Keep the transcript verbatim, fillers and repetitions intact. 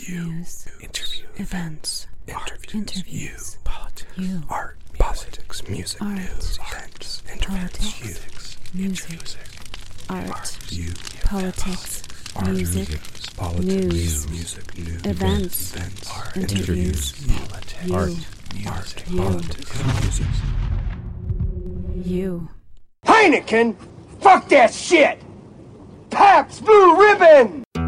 news, interview, events, interviews, interviews, you, politics, you, art, politics, music, art, news, events, interviews, politics, you, music, music, art, you, politics, art, music, politics, news, music, news, events, events, art, interviews, politics, you, art, art, you, politics, music. you. Heineken? Fuck that shit! Pabst Blue Ribbon!